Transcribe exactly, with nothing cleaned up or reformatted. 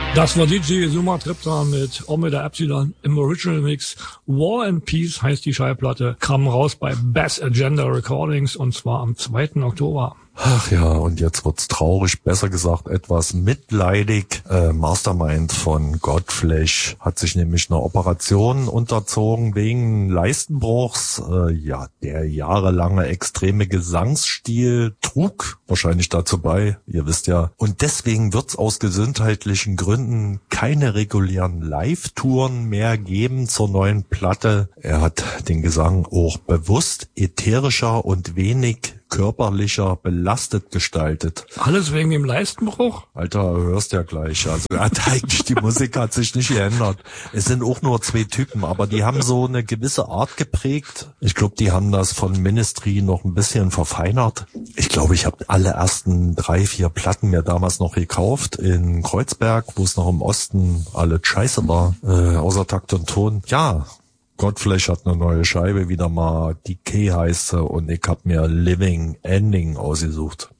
Das war D J Sumatripta mit Omega Epsilon im Original Mix. War and Peace heißt die Schallplatte, kam raus bei Bass Agenda Recordings und zwar am zweiten Oktober. Ach ja, und jetzt wird's traurig, besser gesagt etwas mitleidig. Äh, Mastermind von Godflesh hat sich nämlich einer Operation unterzogen wegen Leistenbruchs. Äh, ja, der jahrelange extreme Gesangsstil trug wahrscheinlich dazu bei, ihr wisst ja. Und deswegen wird's aus gesundheitlichen Gründen keine regulären Live-Touren mehr geben zur neuen Platte. Er hat den Gesang auch bewusst ätherischer und wenig körperlicher belastet gestaltet. Alles wegen dem Leistenbruch? Alter, hörst ja gleich. Also er hat eigentlich, die Musik hat sich nicht geändert. Es sind auch nur zwei Typen, aber die haben so eine gewisse Art geprägt. Ich glaube, die haben das von Ministry noch ein bisschen verfeinert. Ich glaube, ich habe alle ersten drei, vier Platten mir damals noch gekauft in Kreuzberg, wo es noch im Osten alle scheiße war, äh, außer Takt und Ton. Ja, Godflesh hat eine neue Scheibe, wieder mal Decay heißt sie, und ich hab mir Living Ending ausgesucht.